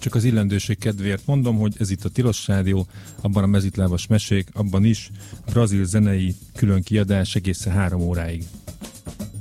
csak az illendőség kedvéért mondom, hogy ez itt a Tilos Rádió, abban a mezitlábas mesék, abban is brazil zenei külön kiadás egészen 3 óráig.